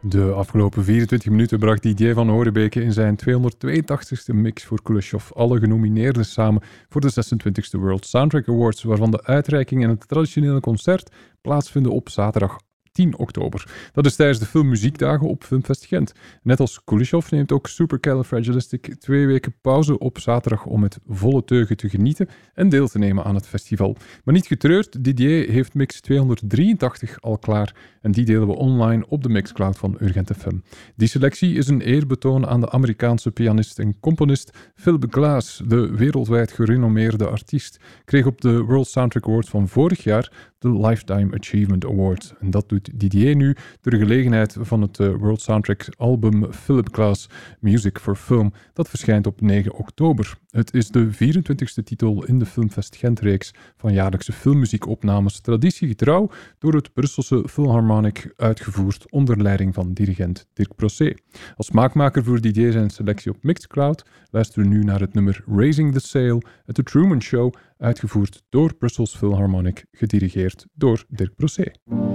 De afgelopen 24 minuten bracht Didier van Horebeke in zijn 282ste mix voor Kuleshov alle genomineerden samen voor de 26e World Soundtrack Awards, waarvan de uitreiking en het traditionele concert plaatsvinden op zaterdag 10 oktober. Dat is tijdens de Filmmuziekdagen op Filmfest Gent. Net als Kuleshov neemt ook Supercalifragilistic 2 weken pauze op zaterdag om met volle teugen te genieten en deel te nemen aan het festival. Maar niet getreurd, Didier heeft mix 283 al klaar en die delen we online op de Mixcloud van Urgent FM. Die selectie is een eerbetoon aan de Amerikaanse pianist en componist Philip Glass. De wereldwijd gerenommeerde artiest kreeg op de World Soundtrack Awards van vorig jaar de Lifetime Achievement Award. En dat doet Didier nu ter gelegenheid van het World Soundtrack album Philip Glass Music for Film. Dat verschijnt op 9 oktober. Het is de 24e titel in de Filmfest Gent-reeks van jaarlijkse filmmuziekopnames, traditiegetrouw door het Brusselse Philharmonic uitgevoerd onder leiding van dirigent Dirk Proce. Als smaakmaker voor Didier zijn selectie op Mixcloud luisteren we nu naar het nummer Raising the Sail uit The Truman Show, uitgevoerd door Brussels Philharmonic, gedirigeerd door Dirk Proce.